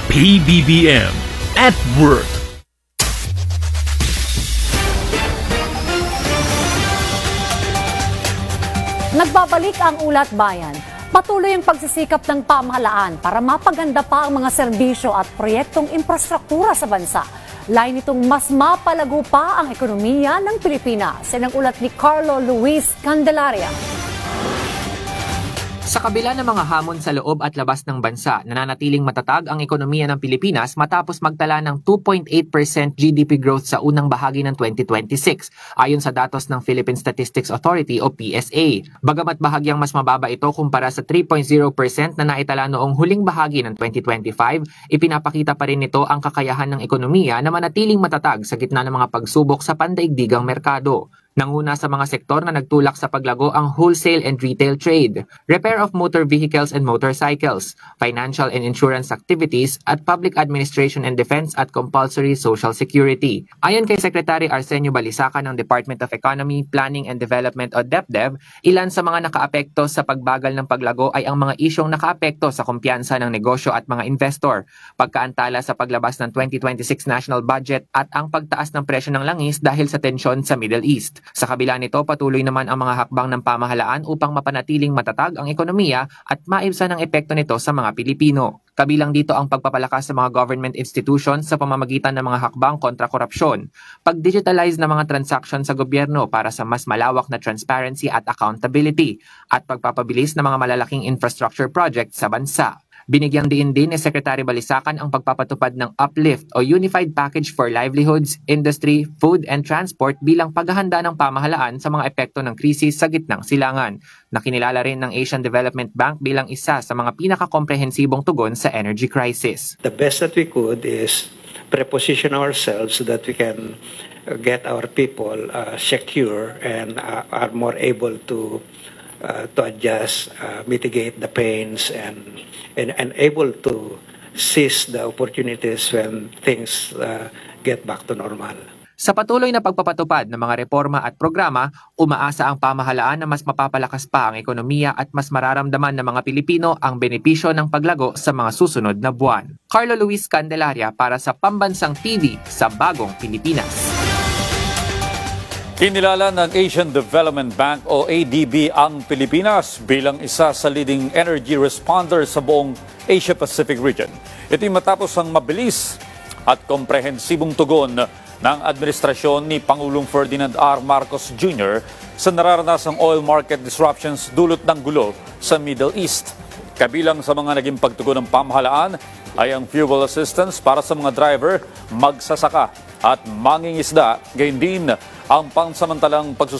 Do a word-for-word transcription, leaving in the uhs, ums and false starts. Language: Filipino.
P B B M at Work. Nagbabalik ang Ulat Bayan. Patuloy ang pagsisikap ng pamahalaan para mapaganda pa ang mga serbisyo at proyektong infrastruktura sa bansa. Lain nitong mas mapalago pa ang ekonomiya ng Pilipinas. Yan ang ulat ni Carlo Luis Candelaria. Sa kabila ng mga hamon sa loob at labas ng bansa, nananatiling matatag ang ekonomiya ng Pilipinas matapos magtala ng two point eight percent G D P growth sa unang bahagi ng twenty twenty-six, ayon sa datos ng Philippine Statistics Authority o P S A. Bagamat bahagyang mas mababa ito kumpara sa three point zero percent na naitala noong huling bahagi ng twenty twenty-five, ipinapakita pa rin nito ang kakayahan ng ekonomiya na manatiling matatag sa gitna ng mga pagsubok sa pandaigdigang merkado. Nanguna sa mga sektor na nagtulak sa paglago ang wholesale and retail trade, repair of motor vehicles and motorcycles, financial and insurance activities, at public administration and defense at compulsory social security. Ayon kay Secretary Arsenio Balisacan ng Department of Economy, Planning and Development o DepDev, ilan sa mga nakaapekto sa pagbagal ng paglago ay ang mga isyong nakaapekto sa kumpiyansa ng negosyo at mga investor, pagkaantala sa paglabas ng twenty twenty-six national budget at ang pagtaas ng presyo ng langis dahil sa tensyon sa Middle East. Sa kabila nito, patuloy naman ang mga hakbang ng pamahalaan upang mapanatiling matatag ang ekonomiya at maibsan ang epekto nito sa mga Pilipino. Kabilang dito ang pagpapalakas sa mga government institutions sa pamamagitan ng mga hakbang kontra korupsyon, pag-digitalize ng mga transaksyon sa gobyerno para sa mas malawak na transparency at accountability, at pagpapabilis ng mga malalaking infrastructure projects sa bansa. Binigyang diin din ni Secretary Balisacan ang pagpapatupad ng Uplift o Unified Package for Livelihoods, Industry, Food and Transport bilang paghahanda ng pamahalaan sa mga epekto ng krisis sa gitnang silangan, na kinilala rin ng Asian Development Bank bilang isa sa mga pinakakomprehensibong tugon sa energy crisis. The best that we could is preposition ourselves so that we can get our people uh, secure and uh, are more able to uh, to adjust, uh, mitigate the pains and And, and able to seize the opportunities when things uh, get back to normal. Sa patuloy na pagpapatupad ng mga reforma at programa, umaasa ang pamahalaan na mas mapapalakas pa ang ekonomiya at mas mararamdaman ng mga Pilipino ang benepisyo ng paglago sa mga susunod na buwan. Carlo Luis Candelaria para sa Pambansang T V sa Bagong Pilipinas. Kinilala ng Asian Development Bank o A D B ang Pilipinas bilang isa sa leading energy responder sa buong Asia-Pacific region. Ito'y matapos ang mabilis at komprehensibong tugon ng administrasyon ni Pangulong Ferdinand R. Marcos Junior sa nararanasang oil market disruptions dulot ng gulo sa Middle East. Kabilang sa mga naging pagtugon ng pamahalaan ay ang fuel assistance para sa mga driver, magsasaka at mangingisda, gayon din ang pansamantalang pagsusunod